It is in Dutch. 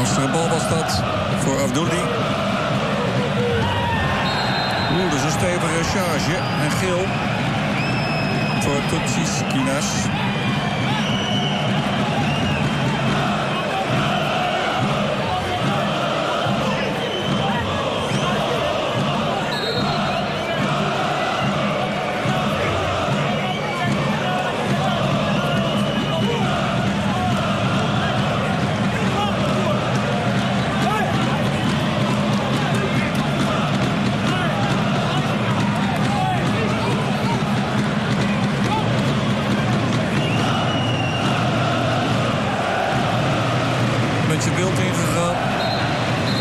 Lastige bal was dat voor Afdouli. Dus een stevige charge. En geel voor Toutsis Kinas.